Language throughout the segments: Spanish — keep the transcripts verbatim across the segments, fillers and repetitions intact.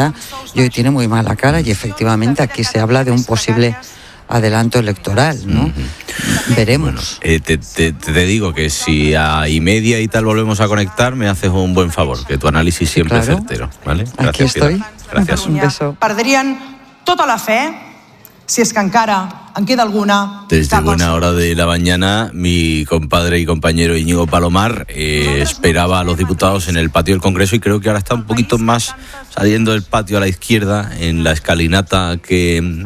izquierda y hoy tiene muy mala cara y efectivamente aquí se habla de un posible adelanto electoral, ¿no? Uh-huh. Veremos. Bueno, eh, te, te, te digo que si a y media y tal volvemos a conectar, me haces un buen favor, que tu análisis siempre claro. es certero, ¿vale? Gracias, aquí estoy. Pilar. Gracias. Un beso. Perdrien tota la fe si és que encara en queda alguna. Desde buena hora de la mañana, mi compadre y compañero Íñigo Palomar eh, esperaba a los diputados en el patio del Congreso y creo que ahora está un poquito más saliendo del patio a la izquierda, en la escalinata que...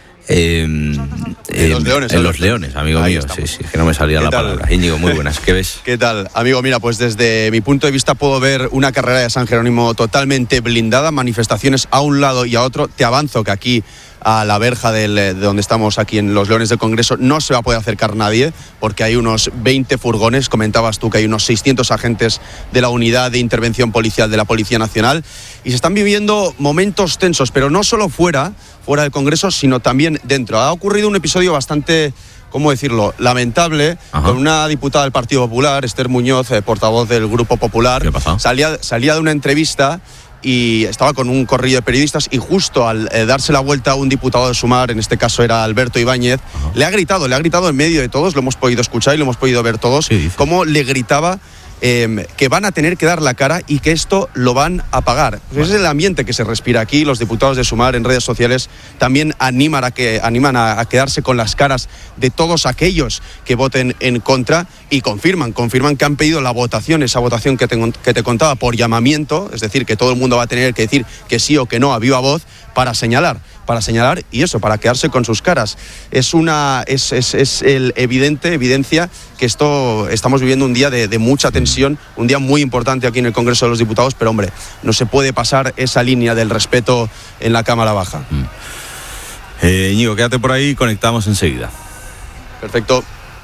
Eh, eh, los leones, en los leones, amigo mío. Sí, sí, que no me salía la tal? palabra. Íñigo, muy buenas. ¿Qué ves? ¿Qué tal? Amigo, mira, pues desde mi punto de vista puedo ver una carrera de San Jerónimo totalmente blindada, manifestaciones a un lado y a otro. Te avanzo que aquí, a la verja del, de donde estamos aquí en los Leones del Congreso, no se va a poder acercar nadie porque hay unos veinte furgones. Comentabas tú que hay unos seiscientos agentes de la unidad de intervención policial de la Policía Nacional y se están viviendo momentos tensos, pero no solo fuera, fuera del Congreso, sino también dentro. Ha ocurrido un episodio bastante, ¿cómo decirlo?, lamentable. Ajá. Con una diputada del Partido Popular, Esther Muñoz, eh, portavoz del Grupo Popular. ¿Qué pasó? Salía, salía de una entrevista y estaba con un corrillo de periodistas y justo al eh, darse la vuelta a un diputado de Sumar, en este caso era Alberto Ibáñez, Ajá. le ha gritado, le ha gritado en medio de todos, lo hemos podido escuchar y lo hemos podido ver todos, sí, cómo le gritaba eh, que van a tener que dar la cara y que esto lo van a pagar. Bueno. Ese es el ambiente que se respira aquí. Los diputados de Sumar en redes sociales también animan a, que, animan a, a quedarse con las caras de todos aquellos que voten en contra y confirman, confirman que han pedido la votación, esa votación que te, que te contaba por llamamiento, es decir, que todo el mundo va a tener que decir que sí o que no a viva voz para señalar, para señalar y eso, para quedarse con sus caras. Es una, es, es, es el evidente, evidencia que esto, estamos viviendo un día de, de mucha tensión, un día muy importante aquí en el Congreso de los Diputados, pero hombre, no se puede pasar esa línea del respeto en la Cámara Baja. Mm. Eh, Íñigo, quédate por ahí y conectamos enseguida. Perfecto.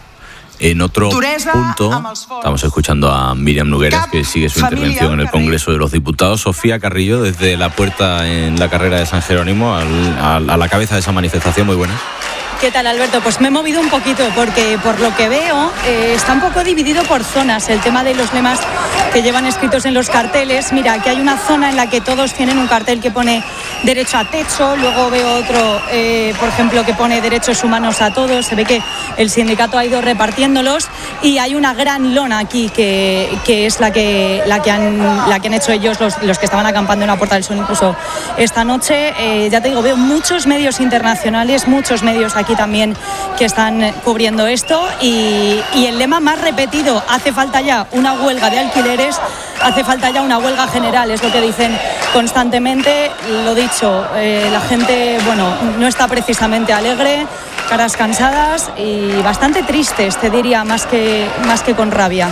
En otro punto, estamos escuchando a Míriam Nogueras, que sigue su intervención en el Congreso de los Diputados. Sofía Carrillo, desde la puerta en la carrera de San Jerónimo, al, al, a la cabeza de esa manifestación. Muy buenas. ¿Qué tal, Alberto? Pues me he movido un poquito porque por lo que veo eh, está un poco dividido por zonas el tema de los lemas que llevan escritos en los carteles. Mira, aquí hay una zona en la que todos tienen un cartel que pone derecho a techo, luego veo otro, eh, por ejemplo, que pone derechos humanos a todos. Se ve que el sindicato ha ido repartiéndolos y hay una gran lona aquí que, que es la que, la, que han, la que han hecho ellos, los, los que estaban acampando en la Puerta del Sol incluso esta noche. Eh, ya te digo, veo muchos medios internacionales, muchos medios aquí también que están cubriendo esto y, y el lema más repetido: hace falta ya una huelga de alquileres, hace falta ya una huelga general, es lo que dicen constantemente. Lo dicho, eh, la gente, bueno, no está precisamente alegre, caras cansadas y bastante tristes, te diría, más que, más que con rabia.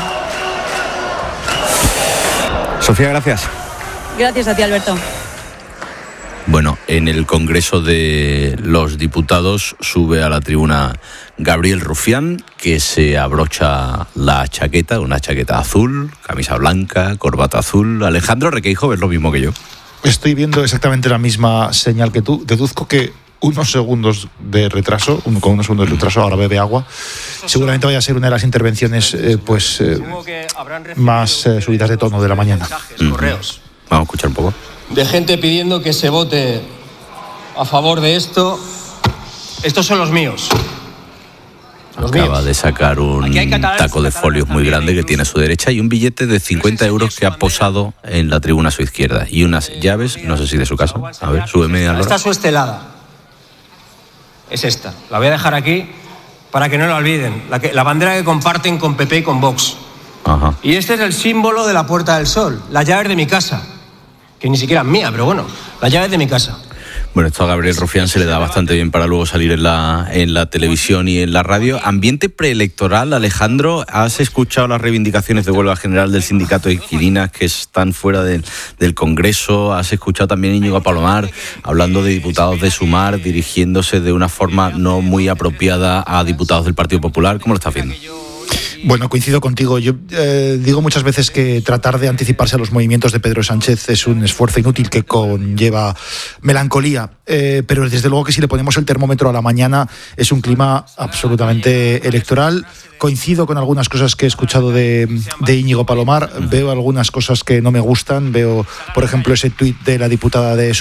Sofía, gracias. Gracias a ti, Alberto. Bueno, en el Congreso de los Diputados sube a la tribuna Gabriel Rufián, que se abrocha la chaqueta, una chaqueta azul, camisa blanca, corbata azul. Alejandro Requeijo, ¿ves lo mismo que yo? Estoy viendo exactamente la misma señal que tú. Deduzco que unos segundos de retraso, un, con unos segundos de retraso, ahora bebe agua. Seguramente vaya a ser una de las intervenciones eh, pues eh, más eh, subidas de tono de la mañana. Mm. Vamos a escuchar un poco. De gente pidiendo que se vote a favor de esto. Estos son los míos. Los Acaba míos. de sacar un taco de folios muy grande que tiene a su derecha y un billete de cincuenta euros que ha posado en la tribuna a su izquierda. Y unas llaves, no sé si de su casa. A ver, súbeme a Esta es su estelada. Es esta. La voy a dejar aquí para que no la olviden. La, que, la bandera que comparten con P P y con Vox. Ajá. Y este es el símbolo de la Puerta del Sol. Las llaves de mi casa. Que ni siquiera es mía, pero bueno, las llaves de mi casa. Bueno, esto a Gabriel Rufián se le da bastante bien para luego salir en la, en la televisión y en la radio. Ambiente preelectoral, Alejandro, ¿has escuchado las reivindicaciones de huelga general del sindicato de inquilinas que están fuera del, del Congreso? ¿Has escuchado también a Íñigo Palomar hablando de diputados de Sumar, dirigiéndose de una forma no muy apropiada a diputados del Partido Popular? ¿Cómo lo estás viendo? Bueno, coincido contigo. Yo eh, digo muchas veces que tratar de anticiparse a los movimientos de Pedro Sánchez es un esfuerzo inútil que conlleva melancolía, eh, pero desde luego que si le ponemos el termómetro a la mañana es un clima absolutamente electoral. Coincido con algunas cosas que he escuchado de, de Íñigo Palomar, veo algunas cosas que no me gustan, veo, por ejemplo, ese tuit de la diputada de